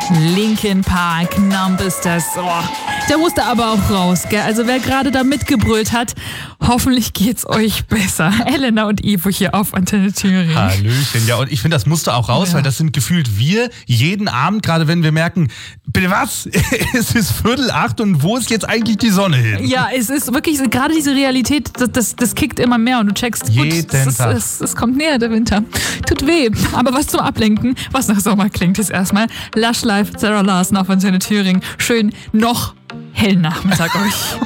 Linkin Park, Numb ist das. Oh, der musste aber auch raus, gell? Also wer gerade da mitgebrüllt hat, hoffentlich geht's euch besser. Elena und Ivo hier auf Antenne Thüringen. Hallöchen. Ja, und ich finde, das musste auch raus, weil das sind gefühlt wir jeden Abend, gerade wenn wir merken, bitte was? Es ist 7:45 und wo ist jetzt eigentlich die Sonne hin? Ja, es ist wirklich, gerade diese Realität, das kickt immer mehr und du checkst, gut, es kommt näher, der Winter. Tut weh, aber was zum Ablenken, was nach Sommer klingt, ist erstmal Lush Life, Sarah Larsen auf Antenne Thüringen. Schön noch hellen Nachmittag euch.